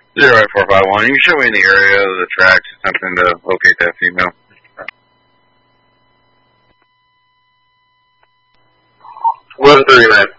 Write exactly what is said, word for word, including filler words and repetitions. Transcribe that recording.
Zero eight four five one. You can show me in the area of the tracks attempting to locate that female. One three, man.